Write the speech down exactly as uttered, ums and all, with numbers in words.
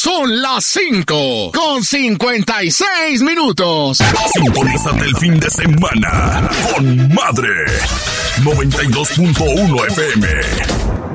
Son las cinco con cincuenta y seis minutos. Sintonízate el fin de semana con Madre noventa y dos punto uno F M.